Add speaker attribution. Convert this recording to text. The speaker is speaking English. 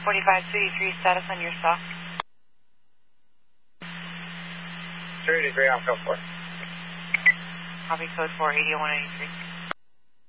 Speaker 1: 4533, status on your stock.
Speaker 2: 3 degree, I'll go for it.
Speaker 1: Copy code 480-183.